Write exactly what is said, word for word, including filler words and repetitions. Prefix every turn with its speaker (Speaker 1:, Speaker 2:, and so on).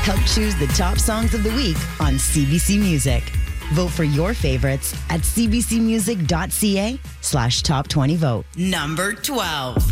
Speaker 1: Help choose the top songs of the week on C B C Music. Vote for your favorites at cbcmusic.ca slash top 20 vote.
Speaker 2: Number twelve.